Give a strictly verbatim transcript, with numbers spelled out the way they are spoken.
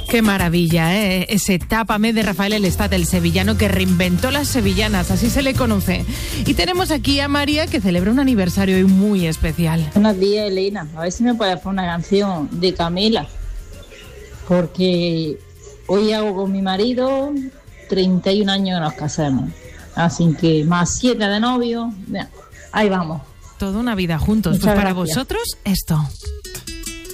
Qué maravilla, ¿eh? Ese Tápame de Rafael Elestat, el sevillano que reinventó las sevillanas, así se le conoce. Y tenemos aquí a María, que celebra un aniversario hoy muy especial. Buenos días, Elena. A ver si me puedes poner una canción de Camila, porque hoy hago con mi marido treinta y un años que nos casamos. Así que más siete de novio. Ahí vamos. Toda una vida juntos. Muchas Pues para gracias. vosotros, esto.